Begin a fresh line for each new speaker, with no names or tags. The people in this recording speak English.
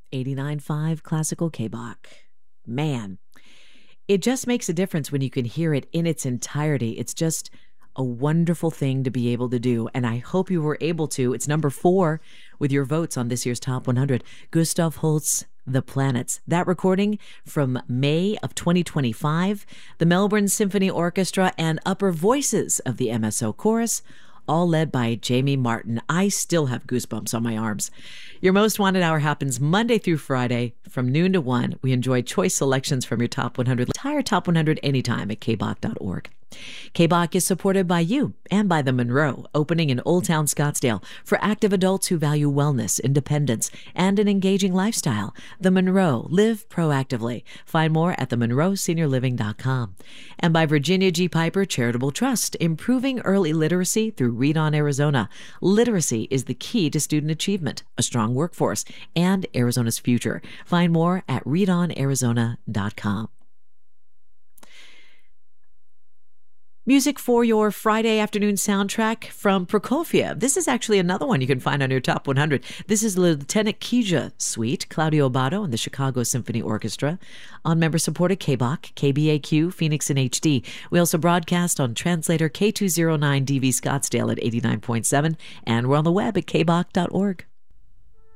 89.5 Classical K-Bach. Man, it just makes a difference when you can hear it in its entirety. It's just a wonderful thing to be able to do, and I hope you were able to. It's number 4 with your votes on this year's Top 100. Gustav Holst, The Planets. That recording from May of 2025. The Melbourne Symphony Orchestra and upper voices of the MSO Chorus, all led by Jamie Martin. I still have goosebumps on my arms. Your Most Wanted Hour happens Monday through Friday from noon to 1. We enjoy choice selections from your Top 100, entire Top 100 anytime at kbach.org. K-Bach is supported by you and by the Monroe, opening in Old Town Scottsdale for active adults who value wellness, independence, and an engaging lifestyle. The Monroe, live proactively. Find more at themonroeseniorliving.com. And by Virginia G. Piper Charitable Trust, improving early literacy through Read On Arizona. Literacy is the key to student achievement, a strong workforce, and Arizona's future. Find more at readonarizona.com. Music for your Friday afternoon soundtrack from Prokofiev. This is actually another one you can find on your Top 100. This is Lieutenant Kija Suite, Claudio Abbado and the Chicago Symphony Orchestra, on member-supported K-Bach, KBAQ, Phoenix and HD. We also broadcast on translator K209 DV Scottsdale at 89.7, and we're on the web at kbach.org.